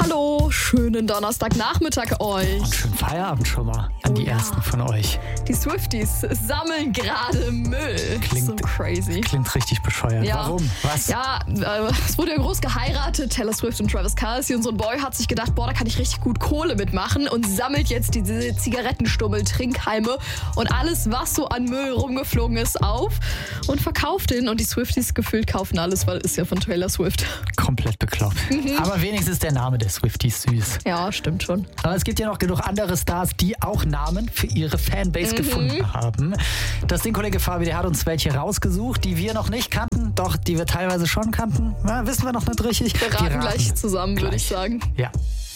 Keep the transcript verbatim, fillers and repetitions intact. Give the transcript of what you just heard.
Hallo, schönen Donnerstagnachmittag euch. Und schönen Feierabend schon mal an die Oh ja. ersten von euch. Die Swifties sammeln gerade Müll. Klingt, so crazy. Klingt richtig bescheuert. Ja. Warum? Was? Ja, äh, es wurde ja groß geheiratet. Taylor Swift und Travis Kelce und so ein Boy hat sich gedacht, boah, da kann ich richtig gut Kohle mitmachen und sammelt jetzt diese Zigarettenstummel, Trinkhalme und alles, was so an Müll rumgeflogen ist, auf und verkauft den. Und die Swifties gefühlt kaufen alles, weil ist ja von Taylor Swift. Komplett bekloppt. Mhm. Aber wenigstens ist der Name der Swifties süß. Ja, stimmt schon. Aber es gibt ja noch genug andere Stars, die auch Namen für ihre Fanbase Mhm. gefunden haben. Das Ding-Kollege Fabi, der hat uns welche rausgesucht, die wir noch nicht kannten, doch die wir teilweise schon kannten. Na, wissen wir noch nicht richtig. Wir raten Die gleich zusammen, würde ich gleich. sagen. Ja.